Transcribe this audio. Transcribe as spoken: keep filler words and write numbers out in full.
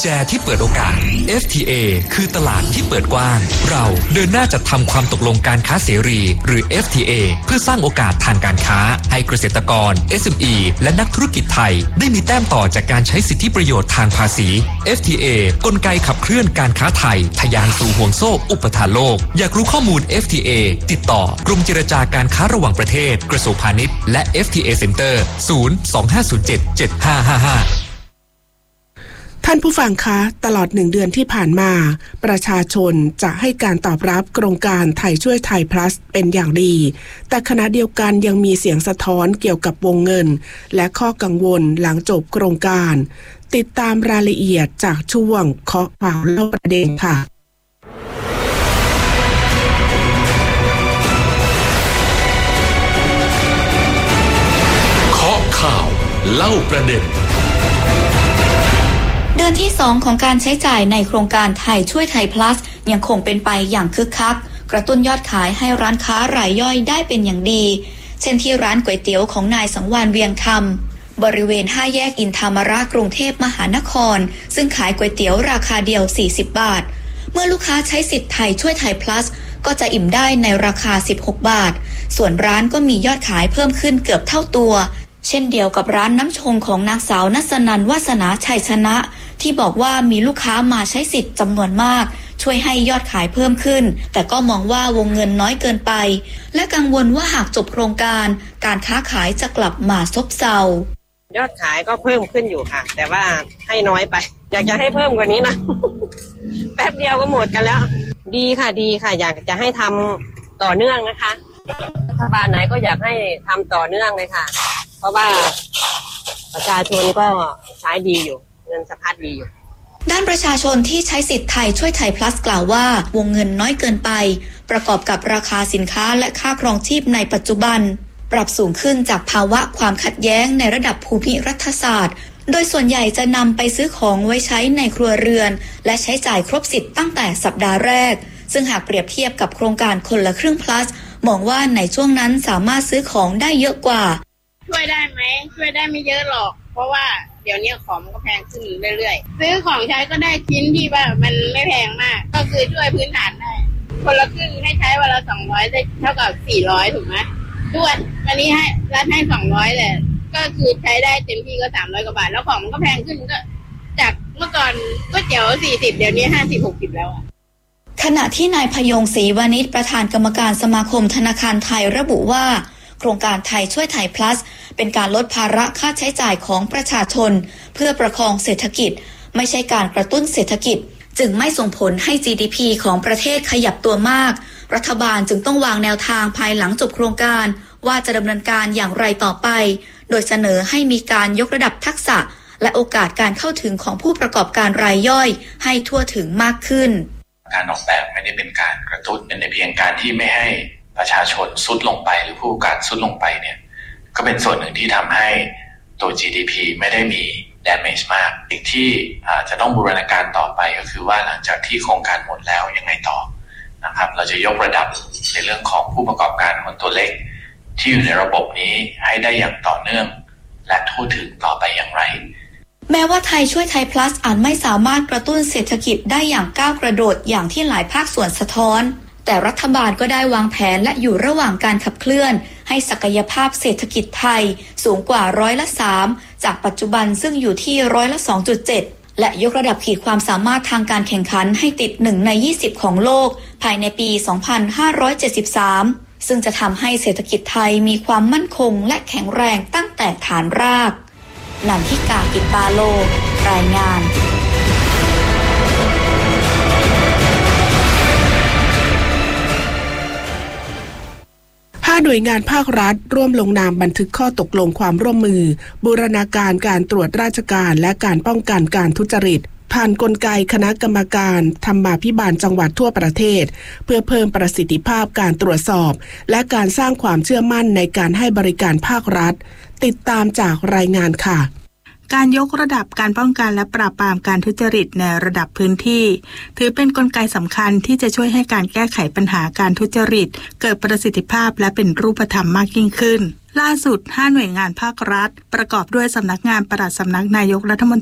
แจที่เปิดโอกาส เอฟ ที เอ คือตลาดที่เปิดกว้างเราเดินหน้าจัดทำความตกลงการค้าเสรีหรือ เอฟ ที เอ เพื่อสร้างโอกาสทางการค้าให้เกษตรกร เอส เอ็ม อี และนักธุรกิจไทยได้มีแต้มต่อจากการใช้สิทธิประโยชน์ทางภาษี เอฟ ที เอ กลไกขับเคลื่อนการค้าไทยทะยานสู่ห่วงโซ่อุปทานโลกอยากรู้ข้อมูล เอฟ ที เอ ติดต่อกรมเจรจาการค้าระหว่างประเทศกระทรวงพาณิชย์และ เอฟ ที เอ Center ศูนย์ สอง ห้า ศูนย์ เจ็ด เจ็ด ห้า ห้า ห้าท่านผู้ฟังคะตลอดหนึ่งเดือนที่ผ่านมาประชาชนจะให้การตอบรับโครงการไทยช่วยไทย plus เป็นอย่างดีแต่ขณะเดียวกันยังมีเสียงสะท้อนเกี่ยวกับวงเงินและข้อกังวลหลังจบโครงการติดตามรายละเอียดจากช่วงเคาะข่าวเล่าประเด็นค่ะเคาะข่าวเล่าประเด็นเดือนที่สองของการใช้จ่ายในโครงการไทยช่วยไทย plus ยังคงเป็นไปอย่างคึกคักกระตุ้นยอดขายให้ร้านค้ารายย่อยได้เป็นอย่างดีเช่นที่ร้านก๋วยเตี๋ยวของนายสังวาลเวียงคำบริเวณห้าแยกอินทามระกรุงเทพมหานครซึ่งขายก๋วยเตี๋ยวราคาเดียวสี่สิบบาทเมื่อลูกค้าใช้สิทธิ์ไทยช่วยไทย plus ก็จะอิ่มได้ในราคาสิบหกบาทส่วนร้านก็มียอดขายเพิ่มขึ้นเกือบเท่าตัวเช่นเดียวกับร้านน้ำชงของนางสาวนัสนันท์วาสนาชัยชนะที่บอกว่ามีลูกค้ามาใช้สิทธิ์จำนวนมากช่วยให้ยอดขายเพิ่มขึ้นแต่ก็มองว่าวงเงินน้อยเกินไปและกังวลว่าหากจบโครงการการค้าขายจะกลับมาซบเซายอดขายก็เพิ่มขึ้นอยู่ค่ะแต่ว่าให้น้อยไปอยากจะให้เพิ่มกว่านี้นะ แป๊บเดียวก็หมดกันแล้วดีค่ะดีค่ะอยากจะให้ทำต่อเนื่องนะคะรัฐบาลไหนก็อยากให้ทำต่อเนื่องเลยค่ะเพราะว่าประชาชนก็ใช้ดีอยู่เงินสะพัดดีอยู่ด้านประชาชนที่ใช้สิทธิ์ไทยช่วยไทย plus กล่าวว่าวงเงินน้อยเกินไปประกอบกับราคาสินค้าและค่าครองชีพในปัจจุบันปรับสูงขึ้นจากภาวะความขัดแย้งในระดับภูมิรัฐศาสตร์โดยส่วนใหญ่จะนำไปซื้อของไว้ใช้ในครัวเรือนและใช้จ่ายครบสิทธิ์ตั้งแต่สัปดาห์แรกซึ่งหากเปรียบเทียบกับโครงการคนละครึ่ง plus มองว่าในช่วงนั้นสามารถซื้อของได้เยอะกว่าช่วยได้ไหมช่วยได้ไม่เยอะหรอกเพราะว่าเดี๋ยวนี้ของมันก็แพงขึ้นเรื่อยๆซื้อของใช้ก็ได้ชิ้นที่ว่ามันไม่แพงมากก็คือช่วยพื้นฐานได้คนละครึ่งให้ใช้วันละสองร้อยได้เท่ากับสี่ร้อยถูกไหมด้วยวันนี้ให้รัฐให้สองร้อยแต่ก็คือใช้ได้เต็มที่ก็สามร้อยกว่าบาทแล้วของมันก็แพงขึ้นก็จากเมื่อก่อนก๋วยเตี๋ยวสี่สิบเดี๋ยวนี้ห้าสิบหกสิบแล้วอะขณะที่นายพยงศรีวานิชประธานกรรมการสมาคมธนาคารไทยระบุว่าโครงการไทยช่วยไทย plus เป็นการลดภาระค่าใช้จ่ายของประชาชนเพื่อประคองเศรษฐกิจไม่ใช่การกระตุ้นเศรษฐกิจจึงไม่ส่งผลให้ จี ดี พี ของประเทศขยับตัวมากรัฐบาลจึงต้องวางแนวทางภายหลังจบโครงการว่าจะดำเนินการอย่างไรต่อไปโดยเสนอให้มีการยกระดับทักษะและโอกาสการเข้าถึงของผู้ประกอบการรายย่อยให้ทั่วถึงมากขึ้นการออกแบบไม่ได้เป็นการกระตุ้นเป็นในเพียงการที่ไม่ให้ประชาชนซุดลงไปหรือผู้ประกอบการซุดลงไปเนี่ยก็เป็นส่วนหนึ่งที่ทำให้ตัว จี ดี พี ไม่ได้มี damage มากสิ่งที่จะต้องบูรณาการต่อไปก็คือว่าหลังจากที่โครงการหมดแล้วยังไงต่อนะครับเราจะยกระดับในเรื่องของผู้ประกอบการคนตัวเล็กที่อยู่ในระบบนี้ให้ได้อย่างต่อเนื่องและทั่วถึงต่อไปอย่างไรแม้ว่าไทยช่วยไทย plus อาจไม่สามารถกระตุ้นเศรษฐกิจได้อย่างก้าวกระโดดอย่างที่หลายภาคส่วนสะท้อนแต่รัฐบาลก็ได้วางแผนและอยู่ระหว่างการขับเคลื่อนให้ศักยภาพเศรษฐกิจไทยสูงกว่าร้อยละสามจากปัจจุบันซึ่งอยู่ที่ร้อยละ สองจุดเจ็ด และยกระดับขีดความสามารถทางการแข่งขันให้ติดหนึ่งในยี่สิบของโลกภายในปีสองพันห้าร้อยเจ็ดสิบสามซึ่งจะทำให้เศรษฐกิจไทยมีความมั่นคงและแข็งแรงตั้งแต่ฐานรากนันทิกา กิตตาโลรายงานห้าหน่วยงานภาครัฐร่วมลงนามบันทึกข้อตกลงความร่วมมือบูรณาการการตรวจราชการและการป้องกันการทุจริตผ่านกลไกคณะกรรมการธรรมาภิบาลจังหวัดทั่วประเทศเพื่อเพิ่มประสิทธิภาพการตรวจสอบและการสร้างความเชื่อมั่นในการให้บริการภาครัฐติดตามจากรายงานค่ะการยกระดับการป้องกันและปราบปรามการทุจริตในระดับพื้นที่ถือเป็นกลไกสำคัญที่จะช่วยให้การแก้ไขปัญหาการทุจริตเกิดประสิทธิภาพและเป็นรูปธรรมมากยิ่งขึ้นล่าสุดห้าหน่วยงานภาครัฐประกอบด้วยสำนักงานปลัดสำนักนายกรัฐมนตรี